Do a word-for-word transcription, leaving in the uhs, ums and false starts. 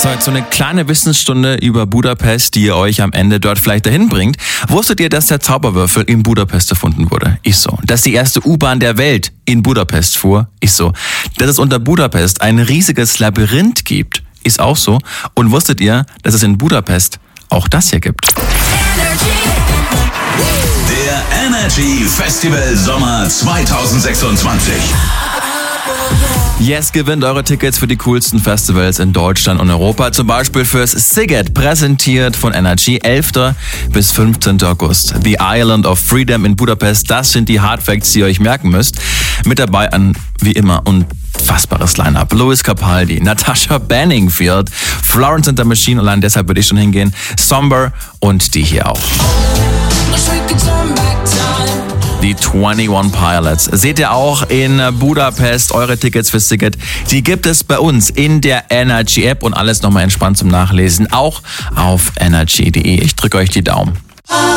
So, jetzt so eine kleine Wissensstunde über Budapest, die ihr euch am Ende dort vielleicht dahin bringt. Wusstet ihr, dass der Zauberwürfel in Budapest erfunden wurde? Ist so. Dass die erste U-Bahn der Welt in Budapest fuhr? Ist so. Dass es unter Budapest ein riesiges Labyrinth gibt? Ist auch so. Und wusstet ihr, dass es in Budapest auch das hier gibt? Der Energy Festival Sommer zwanzig sechsundzwanzig. Yes, gewinnt eure Tickets für die coolsten Festivals in Deutschland und Europa. Zum Beispiel fürs Sziget, präsentiert von Energy, elfter bis fünfzehnter August. The Island of Freedom in Budapest, das sind die Hardfacts, die ihr euch merken müsst. Mit dabei ein, wie immer, unfassbares Line-Up. Louis Capaldi, Natasha Bedingfield, Florence and the Machine, allein deshalb würde ich schon hingehen, Somber und die hier auch. Die einundzwanzig Pilots. Seht ihr auch in Budapest. Eure Tickets für Sziget, die gibt es bei uns in der Energy App und alles nochmal entspannt zum Nachlesen, auch auf energy punkt de. Ich drücke euch die Daumen.